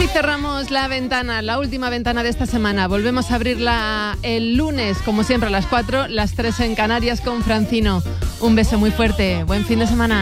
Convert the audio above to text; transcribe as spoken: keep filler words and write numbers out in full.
así cerramos la ventana, la última ventana de esta semana. Volvemos a abrirla el lunes, como siempre, a las cuatro, las tres en Canarias con Francino. Un beso muy fuerte. Buen fin de semana.